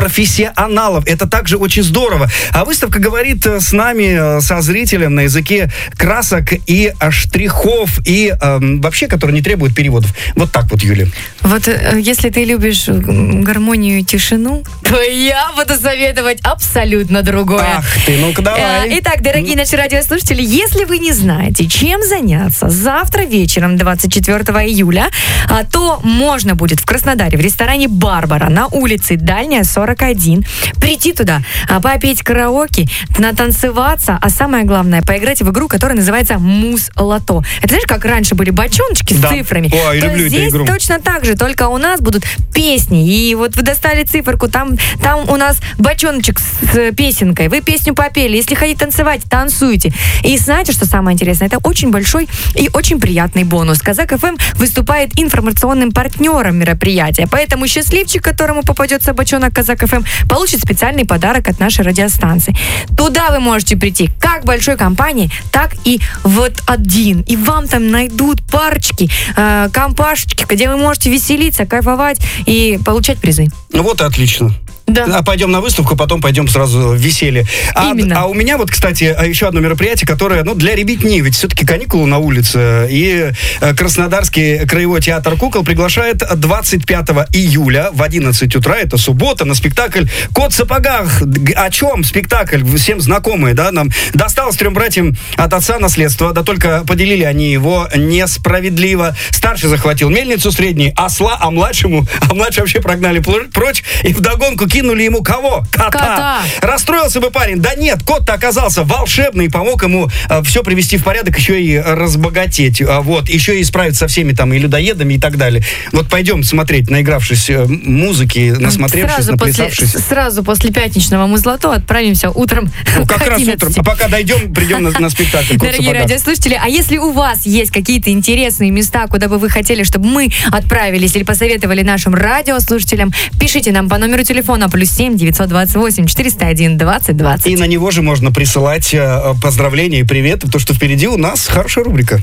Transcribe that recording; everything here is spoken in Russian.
профессионалов. Это также очень здорово. А выставка говорит с нами, со зрителем на языке красок и штрихов, и вообще, которые не требуют переводов. Вот так вот, Юля. Вот если ты любишь гармонию и тишину, то я буду советовать абсолютно другое. Ах ты, ну-ка давай. Итак, дорогие наши радиослушатели, если вы не знаете, чем заняться завтра вечером, 24 июля, то можно будет в Краснодаре в ресторане «Барбара» на улице Дальняя, 41 прийти туда, попеть караоке, натанцеваться, а самое главное, поиграть в игру, которая называется «Муз-лото». Это знаешь, как раньше были бочоночки с цифрами? Ой, люблю здесь эту игру. точно так же, только у нас будут песни. И вот вы достали циферку, там у нас бочоночек с песенкой. Вы песню попели. Если хотите танцевать, танцуйте. И знаете, что самое интересное? Это очень большой и очень приятный бонус. Казак ФМ выступает информационным партнером мероприятия. Поэтому счастливчик, которому попадется бочонок Казак ФМ, получит специальный подарок от нашей радиостанции. Туда вы можете прийти как большой компанией, так и вот один. И вам там найдут парочки, компашечки, где вы можете веселиться, кайфовать и получать призы. Ну вот и отлично. Да. А пойдем на выставку, потом пойдем сразу в веселье. А у меня вот, кстати, еще одно мероприятие, которое, для ребятни, ведь все-таки каникулы на улице, и Краснодарский краевой театр кукол приглашает 25 июля в 11 утра, это суббота, на спектакль «Кот в сапогах». О чем спектакль? Всем знакомый, да, нам досталось 3 братьям от отца наследство, да только поделили они его несправедливо. Старший захватил мельницу, средний осла, а младший вообще прогнали прочь, и вдогонку кинули ему кого? Кота. Расстроился бы парень. Да нет, кот-то оказался волшебный и помог ему все привести в порядок, еще и разбогатеть. Вот, еще и справиться со всеми там и людоедами и так далее. Вот пойдем смотреть, наигравшись музыки, насмотревшись, наплясавшись. Сразу после пятничного «Муз-лото» отправимся утром как раз утром. А пока придем на спектакль. Дорогие радиослушатели, а если у вас есть какие-то интересные места, куда бы вы хотели, чтобы мы отправились или посоветовали нашим радиослушателям, пишите нам по номеру телефона +7 928 401 20 20. И на него же можно присылать поздравления и приветы, потому что впереди у нас хорошая рубрика.